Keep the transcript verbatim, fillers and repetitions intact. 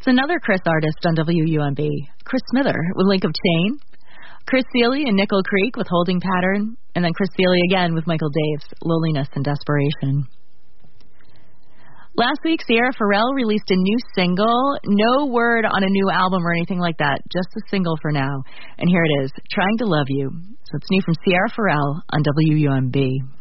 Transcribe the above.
another Chris artist on W U M B, Chris Smither with Link of Chain, Chris Seeley and Nickel Creek with Holding Pattern, and then Chris Seeley again with Michael Dave's Loneliness and Desperation. Last week, Sierra Farrell released a new single. No word on a new album or anything like that, just a single for now. And here it is, Trying to Love You. So it's new from Sierra Farrell on W U M B.